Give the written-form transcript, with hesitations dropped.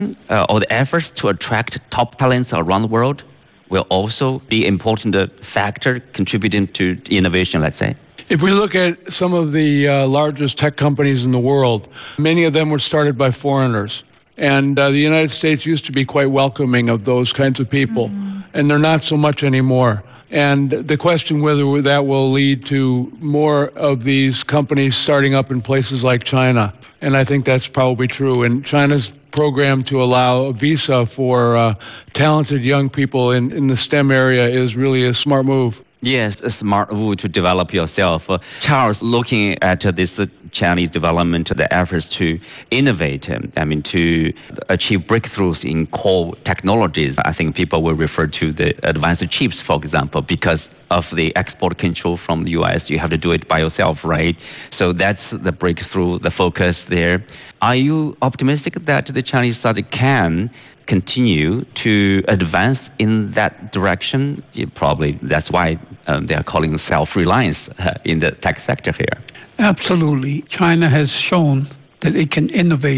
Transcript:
or the efforts to attract top talents around the world will also be an important factor contributing to innovation, let's say? If we look at some of the largest tech companies in the world, many of them were started by foreigners. And the United States used to be quite welcoming of those kinds of people, and they're not so much anymore. And the question whether that will lead to more of these companies starting up in places like China, and I think that's probably true. And China's program to allow a visa for talented young people in the STEM area is really a smart move. Yes, a smart move to develop yourself. Charles, looking at this Chinese development, the efforts to innovate, to achieve breakthroughs in core technologies, I think people will refer to the advanced chips, for example, because of the export control from the US. You have to do it by yourself, right? So that's the breakthrough, the focus there. Are you optimistic that the Chinese side can continue to advance in that direction? Probably that's why they are calling self-reliance in the tech sector here. Absolutely. China has shown that it can innovate